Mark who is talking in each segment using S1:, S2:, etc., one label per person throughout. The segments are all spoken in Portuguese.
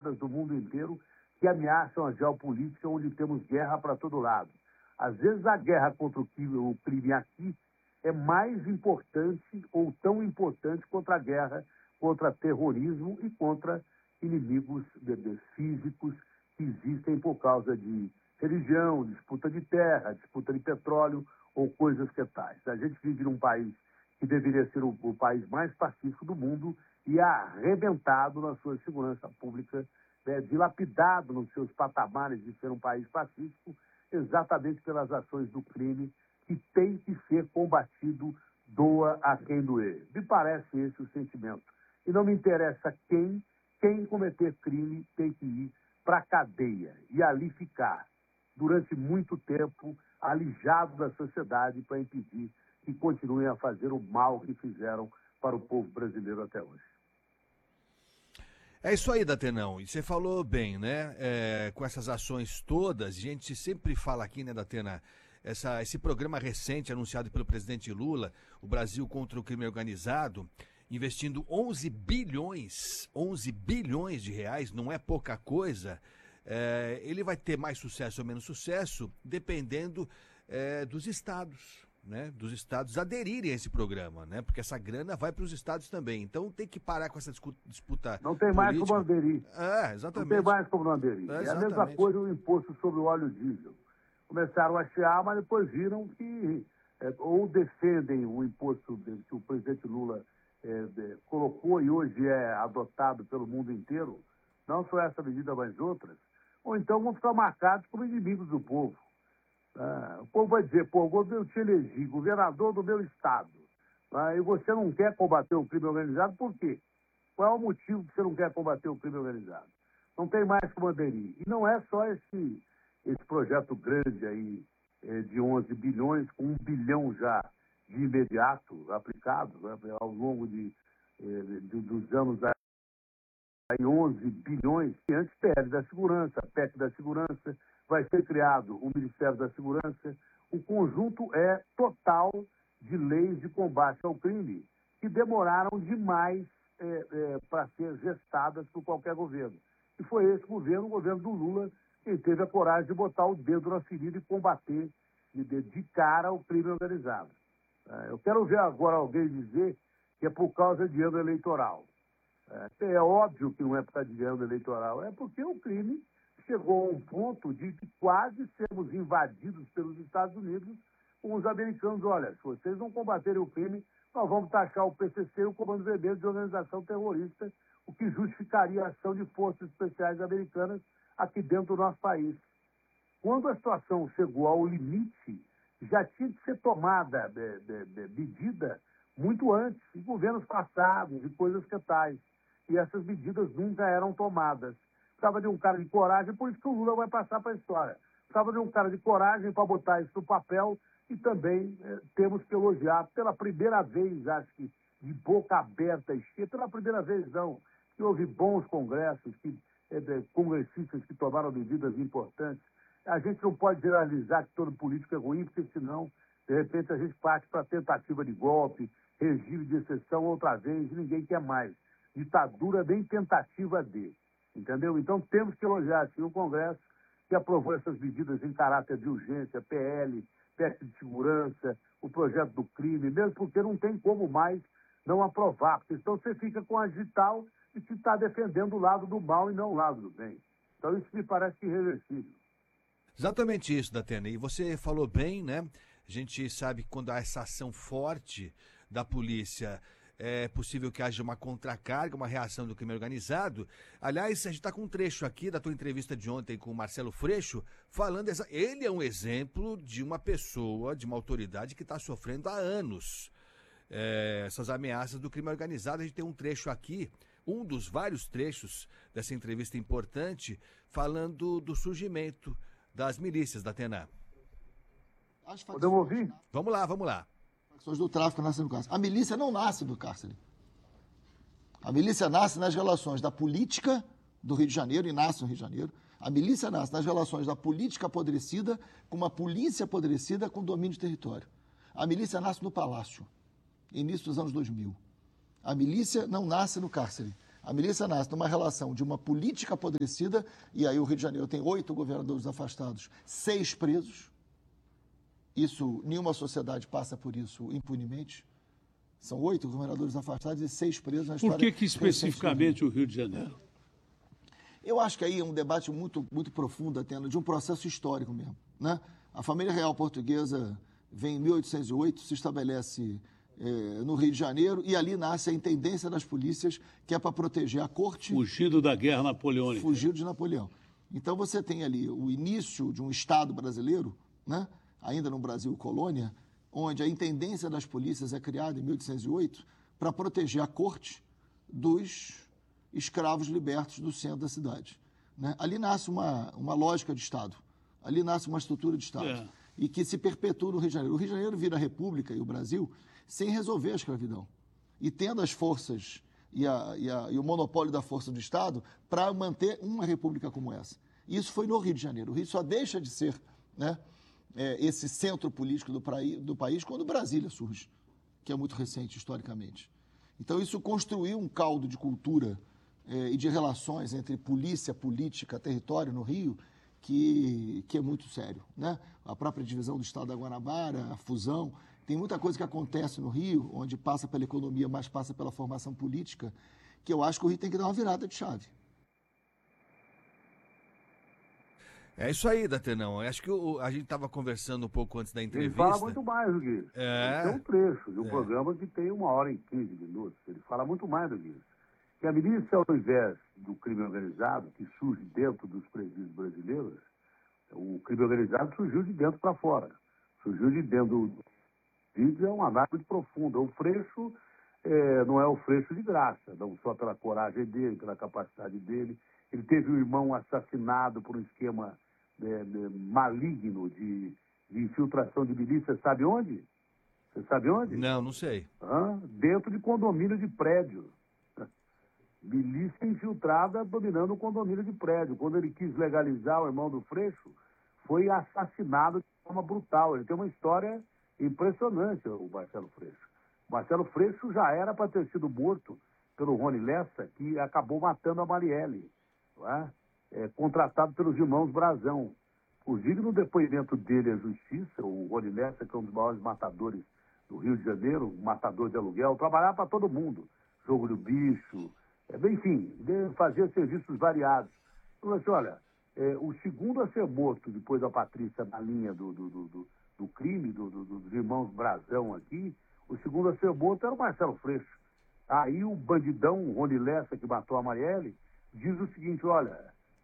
S1: terroristas do mundo inteiro que ameaçam a geopolítica, onde temos guerra para todo lado. Às vezes a guerra contra o crime aqui é mais importante ou tão importante contra a guerra contra terrorismo e contra inimigos físicos que existem por causa de religião, disputa de terra, disputa de petróleo ou coisas que tais. A gente vive num país que deveria ser o país mais pacífico do mundo e é arrebentado na sua segurança pública, dilapidado nos seus patamares de ser um país pacífico, exatamente pelas ações do crime que tem que ser combatido, doa a quem doer. Me parece esse o sentimento. E não me interessa quem cometer crime tem que ir para a cadeia e ali ficar durante muito tempo alijado da sociedade para impedir que continuem a fazer o mal que fizeram para o povo brasileiro até hoje.
S2: É isso aí, Datenão. E você falou bem, né? Com essas ações todas, a gente sempre fala aqui, né, Datena, esse programa recente anunciado pelo presidente Lula, o Brasil contra o crime organizado, investindo 11 bilhões de reais, não é pouca coisa. Ele vai ter mais sucesso ou menos sucesso, dependendo dos estados, né? Dos estados aderirem a esse programa, né? Porque essa grana vai para os estados também. Então tem que parar com essa disputa
S1: Não tem mais
S2: política.
S1: como aderir.
S2: Exatamente.
S1: Não tem mais como não aderir. É a mesma coisa o imposto sobre o óleo diesel. Começaram a chiar, mas depois viram que ou defendem o imposto que o presidente Lula colocou e hoje é adotado pelo mundo inteiro, não só essa medida, mas outras, ou então vão ficar marcados como inimigos do povo. O povo vai dizer, eu te elegi governador do meu estado, e você não quer combater o crime organizado, por quê? Qual é o motivo que você não quer combater o crime organizado? Não tem mais como aderir. E não é só esse projeto grande aí de 11 bilhões, com 1 bilhão já de imediato aplicado, né, ao longo dos anos aí 11 bilhões, que antes PL da Segurança, PEC da Segurança, vai ser criado o Ministério da Segurança. O conjunto é total de leis de combate ao crime que demoraram demais para ser gestadas por qualquer governo. E foi esse governo, o governo do Lula, quem teve a coragem de botar o dedo na ferida e combater de cara o crime organizado. Eu quero ver agora alguém dizer que é por causa de ano eleitoral. É óbvio que não é por causa de ano eleitoral, é porque o crime chegou a um ponto de quase sermos invadidos pelos Estados Unidos com os americanos. Olha, se vocês não combaterem o crime, nós vamos taxar o PCC e o Comando Vermelho de organização terrorista, o que justificaria a ação de forças especiais americanas aqui dentro do nosso país. Quando a situação chegou ao limite, já tinha que ser tomada medida muito antes, em governos passados, e coisas que tais. E essas medidas nunca eram tomadas. Precisava de um cara de coragem, por isso que o Lula vai passar para a história. Precisava de um cara de coragem para botar isso no papel e também temos que elogiar pela primeira vez, acho que de boca aberta e cheia, pela primeira vez não, que houve bons congressos, congressistas que tomaram medidas importantes. A gente não pode generalizar que todo político é ruim, porque senão, de repente, a gente parte para tentativa de golpe, regime de exceção outra vez, e ninguém quer mais. Ditadura nem tentativa de. Entendeu? Então temos que elogiar assim, o Congresso, que aprovou essas medidas em caráter de urgência, PL, PEC de segurança, o projeto do crime, mesmo porque não tem como mais não aprovar, porque então você fica com a digital e que está defendendo o lado do mal e não o lado do bem. Então isso me parece irreversível.
S2: Exatamente isso, Datena. E você falou bem, né? A gente sabe que quando há essa ação forte da polícia, é possível que haja uma contracarga, uma reação do crime organizado. Aliás, a gente está com um trecho aqui da tua entrevista de ontem com o Marcelo Freixo, falando, ele é um exemplo de uma pessoa, de uma autoridade que está sofrendo há anos essas ameaças do crime organizado. A gente tem um trecho aqui, um dos vários trechos dessa entrevista importante, falando do surgimento das milícias, Datena.
S1: Podemos ouvir?
S2: Vamos lá.
S3: Facções do tráfico nascem no cárcere. A milícia não nasce do cárcere. A milícia nasce nas relações da política do Rio de Janeiro, e nasce no Rio de Janeiro. A milícia nasce nas relações da política apodrecida com uma polícia apodrecida com domínio de território. A milícia nasce no Palácio, início dos anos 2000. A milícia não nasce no cárcere. A milícia nasce numa relação de uma política apodrecida, e aí o Rio de Janeiro tem 8 governadores afastados, 6 presos. Isso, nenhuma sociedade passa por isso impunemente. São 8 governadores afastados e 6 presos na história.
S4: Por que especificamente o Rio de Janeiro?
S3: Eu acho que aí é um debate muito, muito profundo, Atena, de um processo histórico mesmo, né? A família real portuguesa vem em 1808, se estabelece no Rio de Janeiro, e ali nasce a intendência das polícias, que é para proteger a corte.
S4: Fugido da guerra napoleônica.
S3: Fugido de Napoleão. Então você tem ali o início de um Estado brasileiro, né? Ainda no Brasil colônia, onde a intendência das polícias é criada em 1808 para proteger a corte dos escravos libertos do centro da cidade, né? Ali nasce uma lógica de Estado, ali nasce uma estrutura de Estado, e que se perpetua no Rio de Janeiro. O Rio de Janeiro vira a República e o Brasil sem resolver a escravidão, e tendo as forças e o monopólio da força do Estado para manter uma república como essa. Isso foi no Rio de Janeiro. O Rio só deixa de ser, né, esse centro político do país quando Brasília surge, que é muito recente historicamente. Então isso construiu um caldo de cultura e de relações entre polícia, política, território no Rio, que é muito sério, né? A própria divisão do Estado da Guanabara, a fusão, tem muita coisa que acontece no Rio, onde passa pela economia, mas passa pela formação política, que eu acho que o Rio tem que dar uma virada de chave.
S2: É isso aí, Datenão. Acho que a gente estava conversando um pouco antes da entrevista.
S1: Ele fala muito mais do que isso. Tem um trecho de um programa que tem 1h15. Ele fala muito mais do que isso. Que a milícia, ao invés do crime organizado, que surge dentro dos presídios brasileiros, o crime organizado surgiu de dentro para fora. Surgiu de dentro do presídio, é uma análise profunda. O Freixo não é o Freixo de graça, não só pela coragem dele, pela capacidade dele. Ele teve um irmão assassinado por um esquema maligno de infiltração de milícia, sabe onde? Você sabe onde?
S2: Não sei.
S1: Dentro de condomínio de prédio. Milícia infiltrada dominando o condomínio de prédio. Quando ele quis legalizar o irmão do Freixo, foi assassinado de forma brutal. Ele tem uma história impressionante, o Marcelo Freixo. O Marcelo Freixo já era para ter sido morto pelo Rony Lessa, que acabou matando a Marielle, contratado pelos irmãos Brazão. Inclusive, no depoimento dele à justiça, o Rony Lessa, que é um dos maiores matadores do Rio de Janeiro, um matador de aluguel, trabalhava para todo mundo. Jogo do bicho, enfim, fazia serviços variados. Ele falou assim, olha, o segundo a ser morto, depois da Patrícia, na linha do crime, dos irmãos Brazão aqui, o segundo a ser morto era o Marcelo Freixo. Aí o bandidão, o Rony Lessa, que matou a Marielle, diz o seguinte, olha,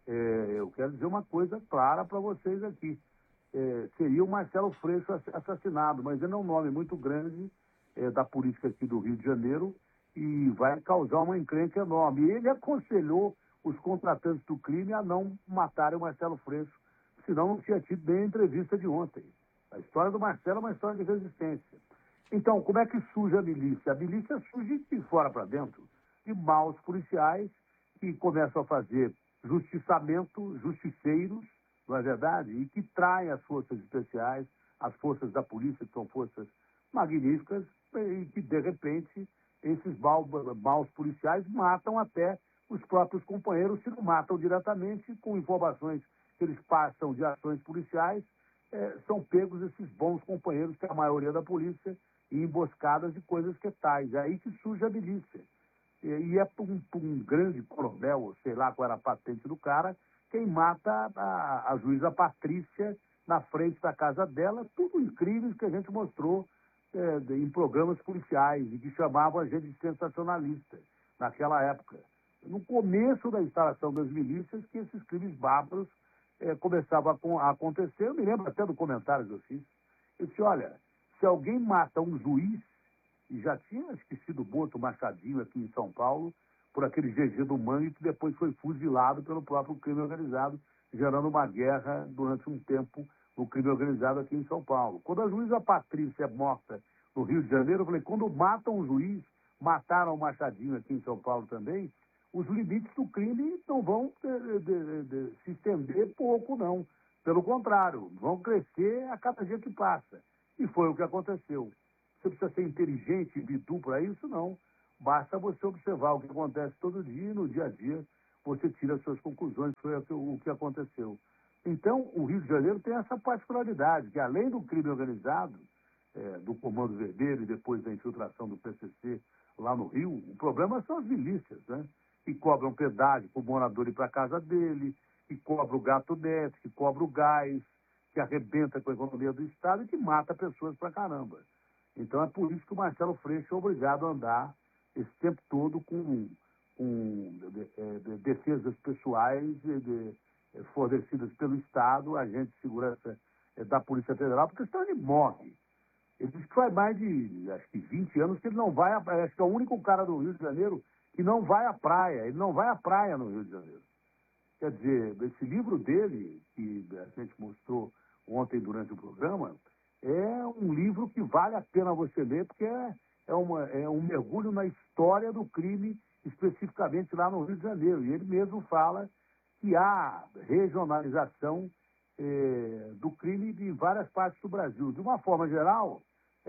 S1: eu quero dizer uma coisa clara para vocês aqui. Seria o Marcelo Freixo assassinado, mas ele é um nome muito grande da política aqui do Rio de Janeiro e vai causar uma encrenca enorme. E ele aconselhou os contratantes do crime a não matarem o Marcelo Freixo, senão não tinha tido nem a entrevista de ontem. A história do Marcelo é uma história de resistência. Então, como é que surge a milícia? A milícia surge de fora para dentro, de maus policiais que começam a fazer justiçamento, justiceiros, não é verdade? E que traem as forças especiais, as forças da polícia, que são forças magníficas, e que, de repente, esses maus policiais matam até os próprios companheiros, se não matam diretamente, com informações que eles passam de ações policiais, são pegos esses bons companheiros, que é a maioria da polícia, em emboscadas de coisas que tais. É aí que surge a milícia. E é um grande coronel, ou sei lá qual era a patente do cara, quem mata a juíza Patrícia na frente da casa dela, tudo em crimes que a gente mostrou em programas policiais e que chamavam a gente de sensacionalista naquela época. No começo da instalação das milícias, que esses crimes bárbaros começavam a acontecer. Eu me lembro até do comentário que eu fiz. Eu disse, olha, se alguém mata um juiz, e já tinha esquecido morto o Machadinho aqui em São Paulo, por aquele GG do Mangue, que depois foi fuzilado pelo próprio crime organizado, gerando uma guerra durante um tempo no crime organizado aqui em São Paulo. Quando a juíza Patrícia é morta no Rio de Janeiro, eu falei, quando matam o juiz, mataram o Machadinho aqui em São Paulo também, os limites do crime não vão se estender pouco, não. Pelo contrário, vão crescer a cada dia que passa. E foi o que aconteceu. Você precisa ser inteligente e bidu para isso? Não. Basta você observar o que acontece todo dia e no dia a dia você tira as suas conclusões sobre o que aconteceu. Então, o Rio de Janeiro tem essa particularidade, que além do crime organizado, do Comando Vermelho e depois da infiltração do PCC lá no Rio, o problema são as milícias, né? Que cobram pedágio para o morador ir para a casa dele, que cobra o gato neto, que cobra o gás, que arrebenta com a economia do Estado e que mata pessoas pra caramba. Então é por isso que o Marcelo Freixo é obrigado a andar esse tempo todo com defesas pessoais fornecidas pelo Estado, agente de segurança da Polícia Federal, porque senão ele morre. Ele diz que faz mais de, acho que 20 anos que ele não vai, acho que é o único cara do Rio de Janeiro que não vai à praia. Ele não vai à praia no Rio de Janeiro. Quer dizer, esse livro dele, que a gente mostrou ontem durante o programa, é um livro que vale a pena você ler, porque é um mergulho na história do crime, especificamente lá no Rio de Janeiro. E ele mesmo fala que há regionalização do crime em várias partes do Brasil. De uma forma geral,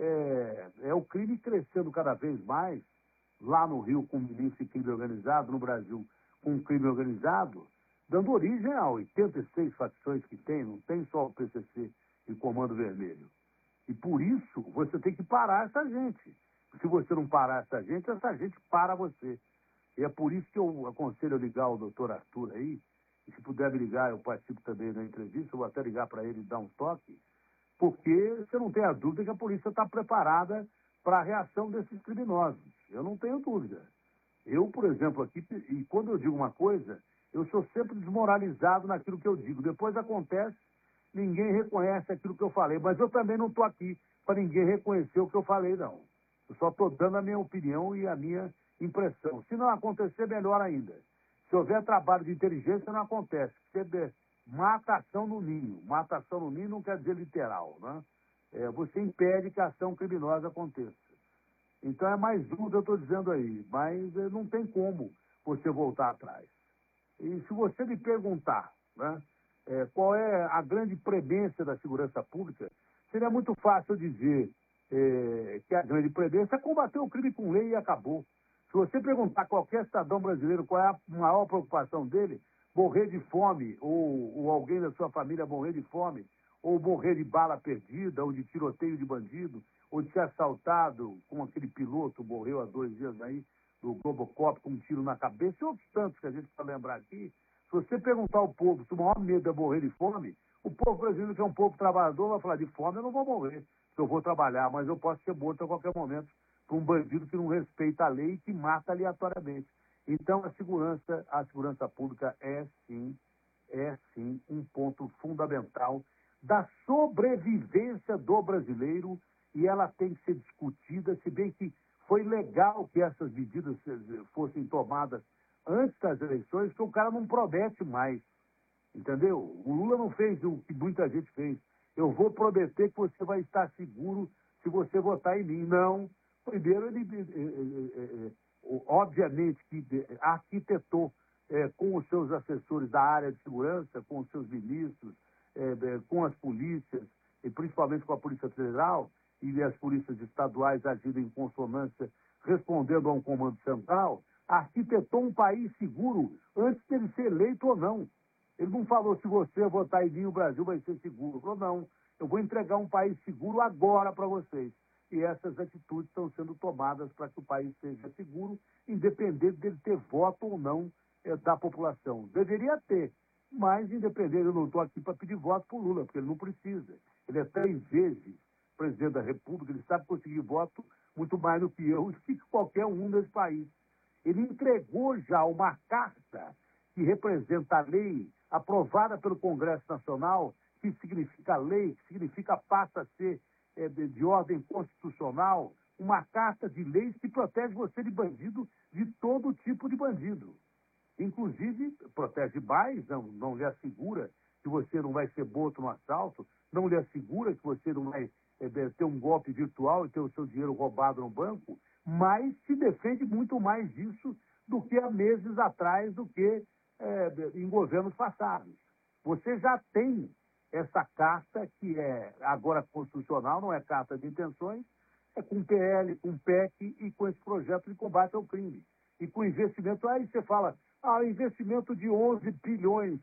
S1: é o crime crescendo cada vez mais, lá no Rio com milícia e crime organizado, no Brasil com crime organizado, dando origem a 86 facções que tem, não tem só o PCC e o Comando Vermelho. E por isso você tem que parar essa gente. Se você não parar essa gente para você. E é por isso que eu aconselho a ligar o doutor Arthur aí, e se puder me ligar, eu participo também da entrevista, eu vou até ligar para ele e dar um toque, porque você não tem a dúvida que a polícia está preparada para a reação desses criminosos. Eu não tenho dúvida. Eu, por exemplo, aqui, e quando eu digo uma coisa, eu sou sempre desmoralizado naquilo que eu digo. Depois acontece, ninguém reconhece aquilo que eu falei, mas eu também não estou aqui para ninguém reconhecer o que eu falei, não. Eu só estou dando a minha opinião e a minha impressão. Se não acontecer, melhor ainda. Se houver trabalho de inteligência, não acontece. Você mata ação no ninho. Mata ação no ninho não quer dizer literal, né? Você impede que a ação criminosa aconteça. Então é mais um que eu estou dizendo aí, mas não tem como você voltar atrás. E se você me perguntar, né, qual é a grande premência da segurança pública, seria muito fácil dizer que a grande premência é combater o crime com lei e acabou. Se você perguntar a qualquer cidadão brasileiro qual é a maior preocupação dele, morrer de fome, ou alguém da sua família morrer de fome, ou morrer de bala perdida, ou de tiroteio de bandido, ou de ser assaltado, como aquele piloto morreu há 2 dias aí, do Globocop, com um tiro na cabeça, e outros tantos que a gente pode lembrar aqui. Se você perguntar ao povo se o maior medo é morrer de fome, o povo brasileiro, que é um povo trabalhador, vai falar: de fome eu não vou morrer, porque eu vou trabalhar, mas eu posso ser morto a qualquer momento por um bandido que não respeita a lei e que mata aleatoriamente. Então, a segurança pública é sim um ponto fundamental da sobrevivência do brasileiro, e ela tem que ser discutida, se bem que foi legal que essas medidas fossem tomadas antes das eleições, porque o cara não promete mais, entendeu? O Lula não fez o que muita gente fez. Eu vou prometer que você vai estar seguro se você votar em mim. Não. Primeiro, ele, obviamente, que arquitetou com os seus assessores da área de segurança, com os seus ministros, com as polícias, e principalmente com a Polícia Federal, e as polícias estaduais agindo em consonância, respondendo a um comando central, arquitetou um país seguro antes dele ser eleito ou não. Ele não falou: se você votar em mim, o Brasil vai ser seguro. Ele falou: não, eu vou entregar um país seguro agora para vocês. E essas atitudes estão sendo tomadas para que o país seja seguro, independente dele ter voto ou não da população. Deveria ter, mas independente, eu não estou aqui para pedir voto para o Lula, porque ele não precisa. Ele é 3 vezes presidente da República, ele sabe conseguir voto muito mais do que eu e que qualquer um desse país. Ele entregou já uma carta que representa a lei aprovada pelo Congresso Nacional, que significa lei, que significa passa a ser de ordem constitucional, uma carta de leis que protege você de bandido, de todo tipo de bandido. Inclusive, protege mais, não lhe assegura que você não vai ser morto no assalto, não lhe assegura que você não vai ter um golpe virtual e ter o seu dinheiro roubado no banco, mas se defende muito mais disso do que há meses atrás, do que em governos passados. Você já tem essa carta, que é agora constitucional, não é carta de intenções, com PL, com PEC e com esse projeto de combate ao crime. E com investimento, aí você fala, investimento de 11 bilhões